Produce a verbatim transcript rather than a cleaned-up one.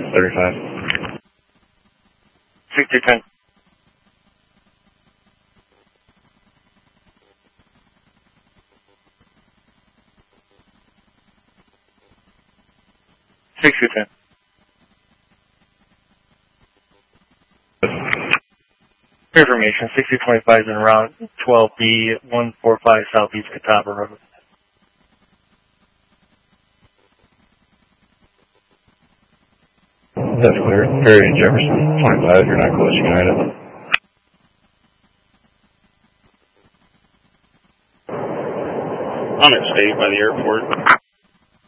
thirty-five. sixty ten. sixty ten. Information, sixty twenty-five is en route, twelve B, one forty-five Southeast Catawba Road. That's clear. Perry and Jefferson, twenty-five, you're not close, United. I'm at state by the airport.